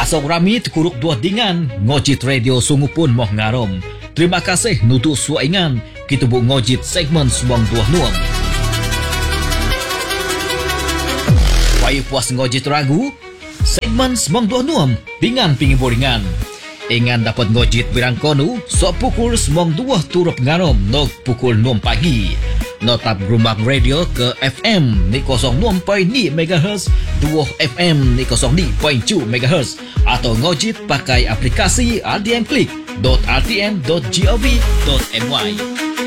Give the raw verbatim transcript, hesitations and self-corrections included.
Asok rami tekuruk dua dingan, ngojit radio sungu pun moh ngarom. Terima kasih nutu suaingan, kita bu ngojit segmen suang dua nuam. Paya puas ngojit ragu, segmen suang dua nuam, dingan pingi boringan. Ingan dapat ngojit birang konu, sok pukul suang dua turup ngarom, nok pukul enam pagi. Notap gerumbang radio ke F M ni kosong enam perpuluhan lima megahertz, dua F M ni kosong lima perpuluhan dua megahertz atau ngojit pakai aplikasi r d m klik dot r t m dot gov dot my.